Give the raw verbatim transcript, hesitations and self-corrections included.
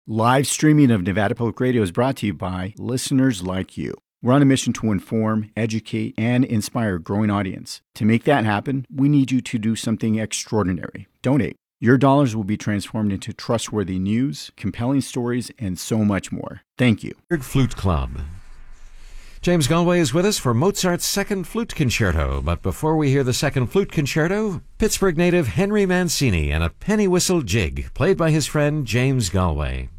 Live streaming of Nevada Public Radio is brought to you by listeners like you. We're on a mission to inform, educate, and inspire a growing audience. To make that happen, we need you to do something extraordinary. Donate. Your dollars will be transformed into trustworthy news, compelling stories, and so much more. Thank you. Flute Club. James Galway is with us for Mozart's Second Flute Concerto. But before we hear the Second Flute Concerto, Pittsburgh native Henry Mancini and a penny whistle jig, played by his friend James Galway.